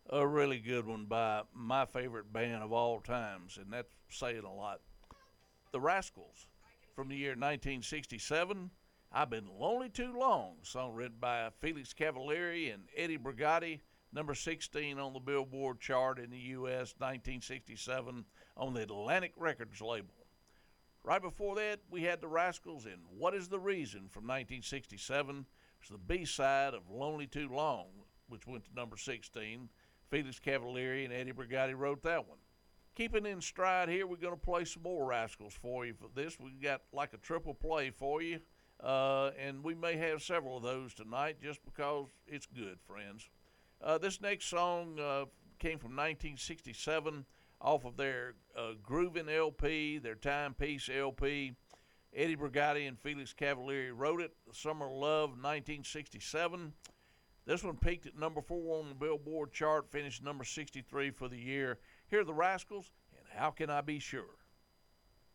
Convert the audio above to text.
A really good one by my favorite band of all times, and that's saying a lot. The Rascals from the year 1967. I've Been Lonely Too Long, song written by Felix Cavalieri and Eddie Brigati, number 16 on the Billboard chart in the U.S. 1967 on the Atlantic Records label. Right before that, we had the Rascals in What Is the Reason from 1967. It's the B side of Lonely Too Long, which went to number 16. Felix Cavalieri and Eddie Brigati wrote that one. Keeping in stride here, we're going to play some more Rascals for you for this. We've got like a triple play for you, and we may have several of those tonight just because it's good, friends. This next song came from 1967 off of their Groovin' LP, their Timepiece LP. Eddie Brigati and Felix Cavalieri wrote it. Summer Love, 1967. This one peaked at number 4 on the Billboard chart, finished number 63 for the year. Here are the Rascals, and How Can I Be Sure?